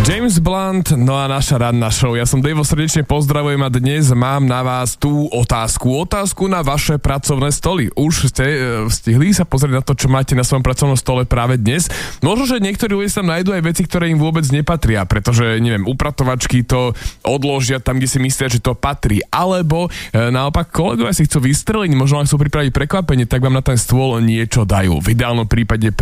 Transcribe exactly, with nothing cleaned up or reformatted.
James Blunt, no a naša ranná show. Ja som Davo, srdečne pozdravujem a dnes mám na vás tú otázku. Otázku na vaše pracovné stoly. Už ste e, stihli sa pozrieť na to, čo máte na svojom pracovnom stole práve dnes? Možno, že niektorí ľudia tam nájdú aj veci, ktoré im vôbec nepatria, pretože, neviem, upratovačky to odložia tam, kde si myslia, že to patrí. Alebo e, naopak kolegovia si chcú vystreliť, možno ak chcú pripraviť prekvapenie, tak vám na ten stôl niečo dajú. V ideálnom prípade